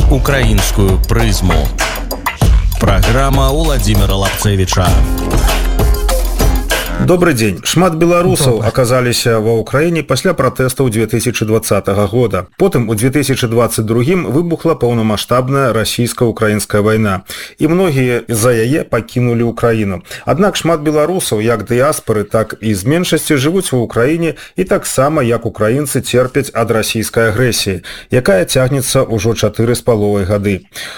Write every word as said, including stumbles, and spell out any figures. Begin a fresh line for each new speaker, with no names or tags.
украинскую призму. Программа Владимира Лапцевича.
Добрый день. Шмат беларусаў аказаліся ва ўкраіне пасля пратэстаў две тысячи двадцатого года. Потым у две тысячи двадцать другим выбухла паўнамаштабная расійска-украінская вайна, і многія з-за яе пакінулі ўкраіну. Аднак шмат беларусаў, як дыяспары, так і з меншасці жывуць ва ўкраіне і таксама, як украінцы, церпяць ад расійскай агрэсіі, якая цягнецца ўжо чатыры з паловай гады.